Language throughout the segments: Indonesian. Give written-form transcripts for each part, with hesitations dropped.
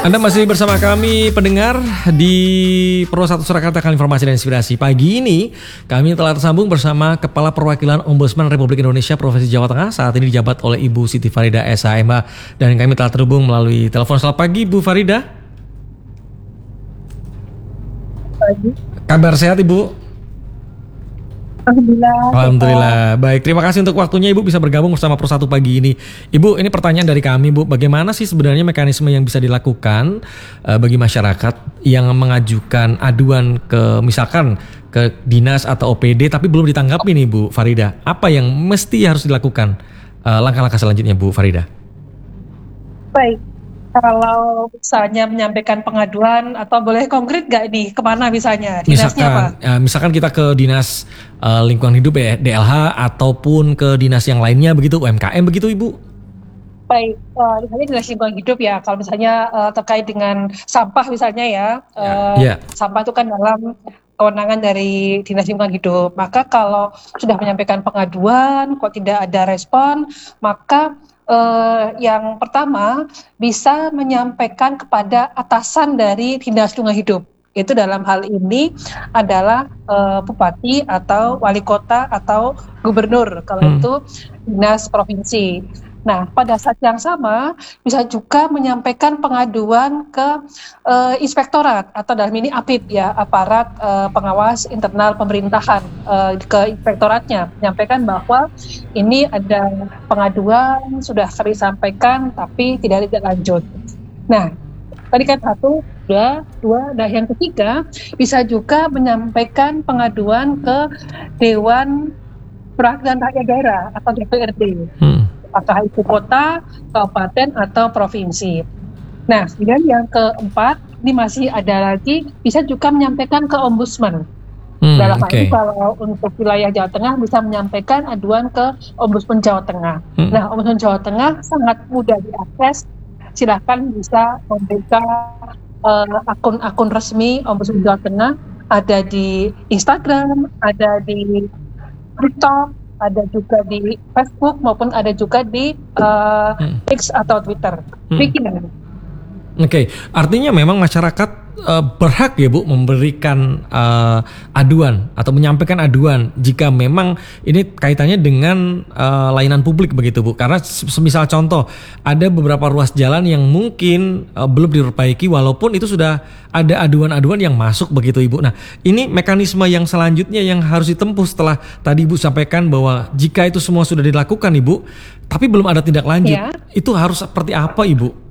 Anda masih bersama kami pendengar di Pro 1 Surakarta Kali Informasi dan Inspirasi. Pagi ini kami telah tersambung bersama Kepala Perwakilan Ombudsman Republik Indonesia Provinsi Jawa Tengah, saat ini dijabat oleh Ibu Siti Farida SHMH, dan kami telah terhubung melalui telepon. Selamat pagi Bu Farida. Pagi. Kabar sehat Ibu? Alhamdulillah. Baik, terima kasih untuk waktunya Ibu bisa bergabung bersama Pro 1 pagi ini. Ibu, ini pertanyaan dari kami Bu, bagaimana sih sebenarnya mekanisme yang bisa dilakukan bagi masyarakat yang mengajukan aduan ke misalkan ke dinas atau OPD tapi belum ditanggapi nih Bu Farida. Apa yang mesti harus dilakukan langkah-langkah selanjutnya Bu Farida? Baik, kalau misalnya menyampaikan pengaduan atau boleh konkret nggak nih kemana misalnya? Dinasnya apa? Misalkan kita ke dinas lingkungan hidup ya, DLH, ataupun ke dinas yang lainnya begitu, UMKM begitu Ibu? Baik, misalnya dinas lingkungan hidup ya, kalau misalnya terkait dengan sampah misalnya ya, sampah itu kan dalam kewenangan dari dinas lingkungan hidup. Maka kalau sudah menyampaikan pengaduan, kok tidak ada respon, maka yang pertama bisa menyampaikan kepada atasan dari dinas lingkungan hidup. Itu dalam hal ini adalah bupati atau wali kota atau gubernur, kalau itu dinas provinsi. Nah, pada saat yang sama bisa juga menyampaikan pengaduan ke inspektorat atau dalam ini APIP ya, aparat pengawas internal pemerintahan, ke inspektoratnya, menyampaikan bahwa ini ada pengaduan sudah kami sampaikan tapi tidak lanjut. Nah, tadi kan satu, dua, dan yang ketiga bisa juga menyampaikan pengaduan ke Dewan Perwakilan Rakyat Daerah atau DPRD. Apakah itu kota, kabupaten, atau provinsi. Nah, kemudian yang keempat, ini masih ada lagi, bisa juga menyampaikan ke ombudsman. Dalam hal ini kalau untuk wilayah Jawa Tengah bisa menyampaikan aduan ke Ombudsman Jawa Tengah. Nah, Ombudsman Jawa Tengah sangat mudah diakses. Silakan bisa membuka akun-akun resmi Ombudsman Jawa Tengah, ada di Instagram, ada di TikTok, ada juga di Facebook, maupun ada juga di X atau Twitter. Oke, artinya memang masyarakat berhak ya Bu memberikan aduan atau menyampaikan aduan jika memang ini kaitannya dengan layanan publik begitu Bu. Karena semisal contoh ada beberapa ruas jalan yang mungkin belum diperbaiki walaupun itu sudah ada aduan-aduan yang masuk begitu Ibu. Nah, ini mekanisme yang selanjutnya yang harus ditempuh setelah tadi Ibu sampaikan bahwa jika itu semua sudah dilakukan Ibu, tapi belum ada tindak lanjut, itu harus seperti apa Ibu?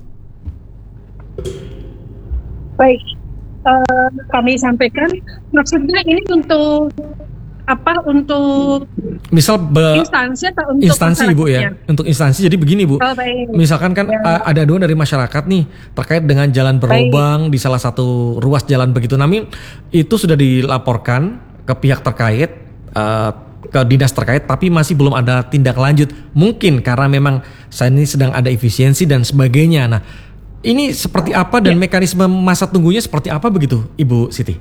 Baik, kami sampaikan maksudnya ini untuk apa, untuk misal instansi atau untuk instansi Ibu ya, untuk instansi. Jadi begini Bu, misalkan kan ada aduan dari masyarakat nih terkait dengan jalan berlubang di salah satu ruas jalan begitu, namun itu sudah dilaporkan ke pihak terkait, ke dinas terkait, tapi masih belum ada tindak lanjut, mungkin karena memang saat ini sedang ada efisiensi dan sebagainya. Nah, ini seperti apa dan mekanisme masa tunggunya seperti apa begitu Ibu Siti?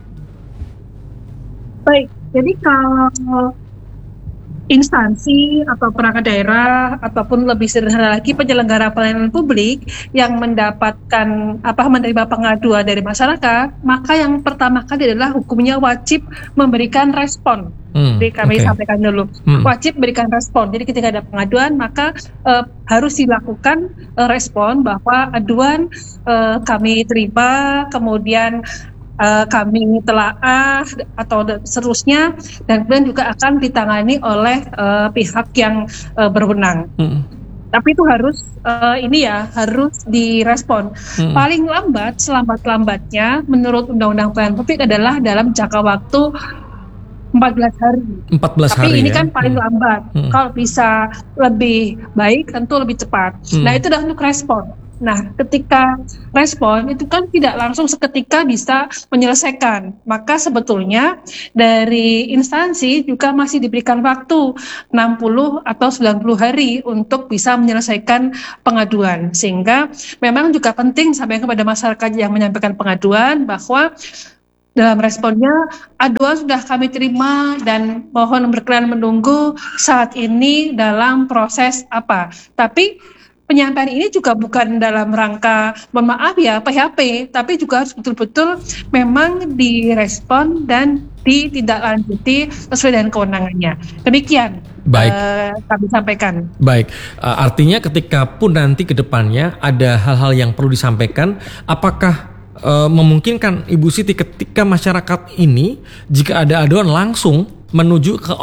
Baik, jadi kalau instansi atau perangkat daerah ataupun lebih sederhana lagi penyelenggara pelayanan publik yang mendapatkan menerima pengaduan dari masyarakat, maka yang pertama kali adalah hukumnya wajib memberikan respon. Jadi kami sampaikan dulu, wajib berikan respon. Jadi ketika ada pengaduan maka harus dilakukan respon bahwa aduan kami terima, kemudian kami telaah atau seterusnya, dan kemudian juga akan ditangani oleh pihak yang berwenang. Tapi itu harus harus direspon. Paling lambat, selambat-lambatnya menurut Undang-Undang Pelayanan Publik adalah dalam jangka waktu 14 hari. 14 Tapi hari ini ya? kan paling lambat. Kalau bisa lebih baik tentu lebih cepat. Nah, itu adalah untuk respon. Nah, ketika respon itu kan tidak langsung seketika bisa menyelesaikan. Maka sebetulnya dari instansi juga masih diberikan waktu 60 atau 90 hari untuk bisa menyelesaikan pengaduan. Sehingga memang juga penting sampaikan kepada masyarakat yang menyampaikan pengaduan bahwa dalam responnya, aduan sudah kami terima dan mohon berkenan menunggu saat ini dalam proses apa. Tapi penyampaian ini juga bukan dalam rangka mohon maaf ya PHP, tapi juga harus betul-betul memang direspon dan ditindaklanjuti sesuai dengan kewenangannya. Demikian. Baik. Kami sampaikan. Baik, artinya ketika pun nanti ke depannya ada hal-hal yang perlu disampaikan, apakah memungkinkan Ibu Siti ketika masyarakat ini jika ada aduan langsung menuju ke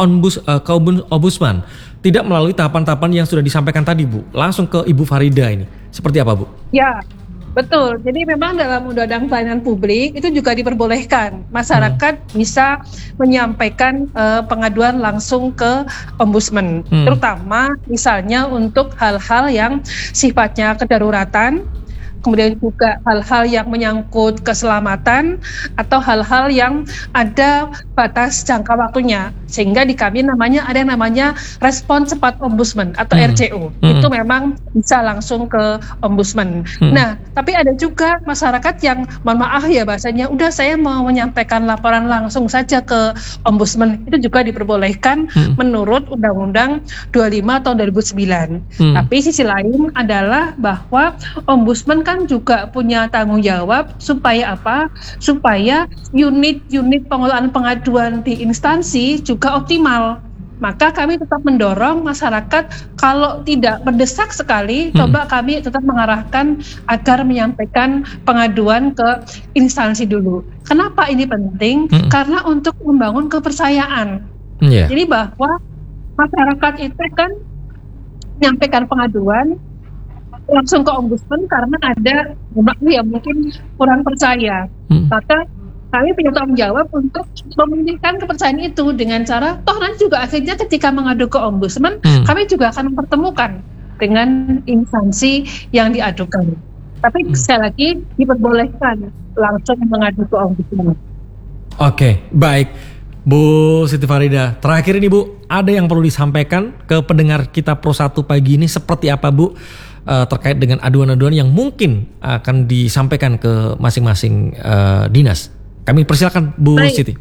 Ombudsman, tidak melalui tahapan-tahapan yang sudah disampaikan tadi, Bu, langsung ke Ibu Farida ini, seperti apa, Bu? Ya, betul. Jadi memang dalam Undang-Undang Pelayanan Publik itu juga diperbolehkan masyarakat bisa menyampaikan pengaduan langsung ke Ombudsman, terutama misalnya untuk hal-hal yang sifatnya kedaruratan, kemudian juga hal-hal yang menyangkut keselamatan atau hal-hal yang ada batas jangka waktunya, sehingga di kami ada yang namanya respon cepat ombudsman atau RCO. Itu memang bisa langsung ke ombudsman. Nah, tapi ada juga masyarakat yang mohon maaf ya bahasanya, udah saya mau menyampaikan laporan langsung saja ke ombudsman, itu juga diperbolehkan menurut Undang-Undang 25 tahun 2009. Tapi sisi lain adalah bahwa ombudsman kan juga punya tanggung jawab supaya apa? Supaya unit-unit pengelolaan pengaduan di instansi juga optimal. Maka kami tetap mendorong masyarakat kalau tidak mendesak sekali, coba kami tetap mengarahkan agar menyampaikan pengaduan ke instansi dulu. Kenapa ini penting? Karena untuk membangun kepercayaan. Jadi bahwa masyarakat itu kan menyampaikan pengaduan langsung ke ombudsman karena ada yang mungkin kurang percaya. Maka kami punya tanggung jawab untuk memulihkan kepercayaan itu dengan cara toh nanti juga akhirnya ketika mengadu ke ombudsman kami juga akan mempertemukan dengan instansi yang diadukan. Tapi sekali lagi diperbolehkan langsung mengadu ke ombudsman. Oke, baik. Bu Siti Farida, terakhir ini Bu, ada yang perlu disampaikan ke pendengar kita Pro 1 pagi ini seperti apa Bu? Terkait dengan aduan-aduan yang mungkin akan disampaikan ke masing-masing dinas. Kami persilakan Bu Siti.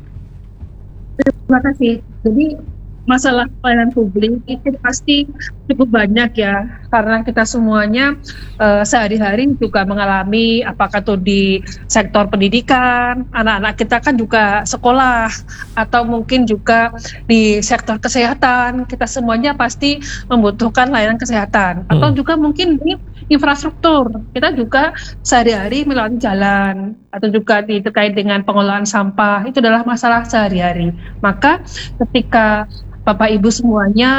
Terima kasih. Jadi masalah pelayanan publik itu pasti cukup banyak ya, karena kita semuanya sehari-hari juga mengalami, apakah itu di sektor pendidikan, anak-anak kita kan juga sekolah, atau mungkin juga di sektor kesehatan, kita semuanya pasti membutuhkan layanan kesehatan, atau juga mungkin di infrastruktur, kita juga sehari-hari melewati jalan, atau juga terkait dengan pengelolaan sampah, itu adalah masalah sehari-hari. Maka ketika Bapak Ibu semuanya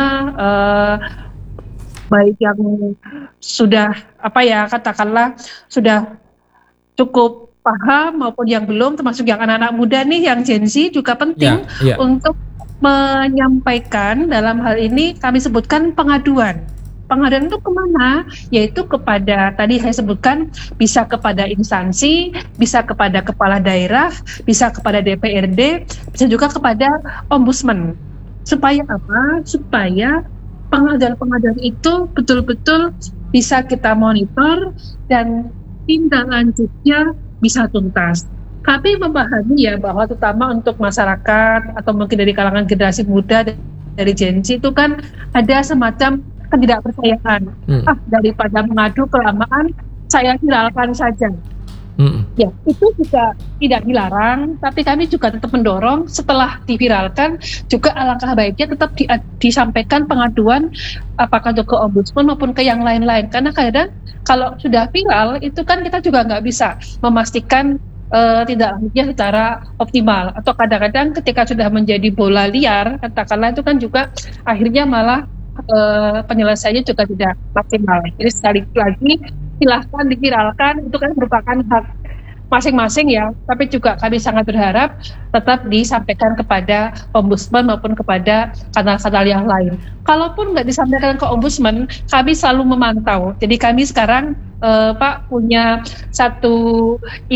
baik yang sudah katakanlah sudah cukup paham maupun yang belum, termasuk yang anak-anak muda nih yang Gen Z juga penting untuk menyampaikan dalam hal ini kami sebutkan pengaduan. Pengaduan itu kemana? Yaitu kepada, tadi saya sebutkan, bisa kepada instansi, bisa kepada kepala daerah, bisa kepada DPRD, bisa juga kepada ombudsman. Supaya apa? Supaya pengaduan-pengaduan itu betul-betul bisa kita monitor dan tindak lanjutnya bisa tuntas. Kami memahami ya bahwa terutama untuk masyarakat atau mungkin dari kalangan generasi muda dari Gen Z itu kan ada semacam ketidakpercayaan. Daripada mengadu kelamaan, saya viralkan saja. Ya, itu juga tidak dilarang, tapi kami juga tetap mendorong setelah diviralkan juga alangkah baiknya tetap disampaikan pengaduan apakah itu ke ombudsman maupun ke yang lain-lain, karena kadang kalau sudah viral itu kan kita juga nggak bisa memastikan tidak lanjutnya secara optimal, atau kadang-kadang ketika sudah menjadi bola liar katakanlah itu kan juga akhirnya malah penyelesaiannya juga tidak maksimal. Jadi sekali lagi silahkan diviralkan, itu kan merupakan hak masing-masing ya, tapi juga kami sangat berharap tetap disampaikan kepada ombudsman maupun kepada kanal-kanal yang lain. Kalaupun nggak disampaikan ke ombudsman, kami selalu memantau. Jadi kami sekarang Pak punya satu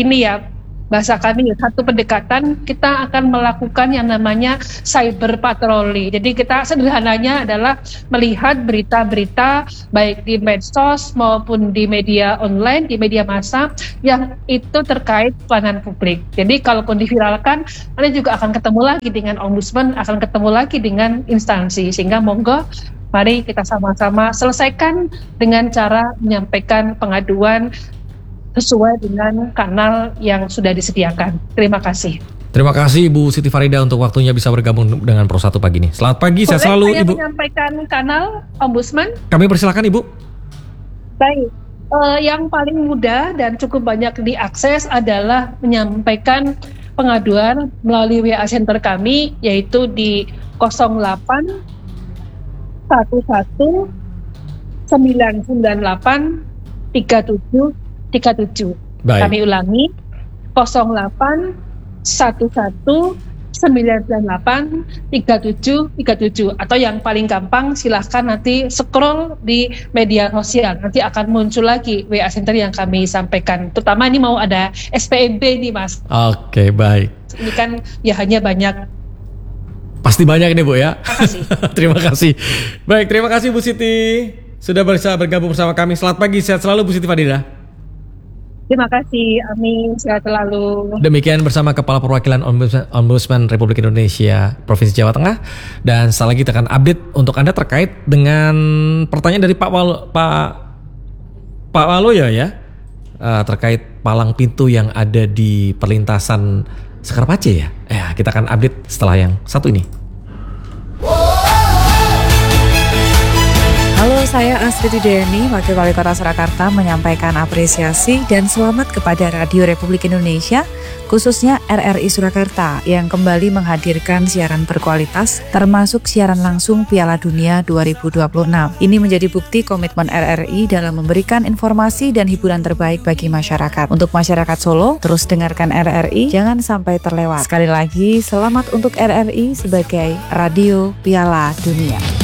bahasa kami satu pendekatan, kita akan melakukan yang namanya cyber patroli. Jadi kita sederhananya adalah melihat berita-berita baik di medsos maupun di media online, di media massa yang itu terkait pelayanan publik. Jadi kalaupun diviralkan, nanti juga akan ketemu lagi dengan ombudsman, akan ketemu lagi dengan instansi, sehingga monggo Mari kita sama-sama selesaikan dengan cara menyampaikan pengaduan sesuai dengan kanal yang sudah disediakan. Terima kasih. Terima kasih Ibu Siti Farida untuk waktunya bisa bergabung dengan Pro 1 pagi ini. Selamat pagi, saya selalu Ibu. Menyampaikan kanal Ombudsman. Kami persilakan Ibu. Baik, yang paling mudah dan cukup banyak diakses adalah menyampaikan pengaduan melalui WA Center kami, yaitu di 08 11 998 3737. Kami ulangi 08 11 998 3737, atau yang paling gampang silahkan nanti scroll di media sosial, nanti akan muncul lagi WA Center yang kami sampaikan. Terutama ini mau ada SPMB nih Mas. Oke, baik. Ini kan ya hanya banyak. Pasti banyak ini Bu ya. Terima kasih. Terima kasih. Baik, terima kasih Bu Siti sudah bisa bergabung bersama kami. Selamat pagi, sehat selalu Bu Siti Farida. Terima kasih, amin, sehat selalu. Demikian bersama Kepala Perwakilan Ombudsman Republik Indonesia Provinsi Jawa Tengah. Dan setelah lagi kita akan update untuk Anda terkait dengan pertanyaan dari Pak Waloyo ya, terkait palang pintu yang ada di perlintasan Sekar Pace ya. Kita akan update setelah yang satu ini. Halo, saya Astrid Deni, Wakil Wali Kota Surakarta, menyampaikan apresiasi dan selamat kepada Radio Republik Indonesia, khususnya RRI Surakarta, yang kembali menghadirkan siaran berkualitas, termasuk siaran langsung Piala Dunia 2026. Ini menjadi bukti komitmen RRI dalam memberikan informasi dan hiburan terbaik bagi masyarakat. Untuk masyarakat Solo, terus dengarkan RRI, jangan sampai terlewat. Sekali lagi, selamat untuk RRI sebagai Radio Piala Dunia.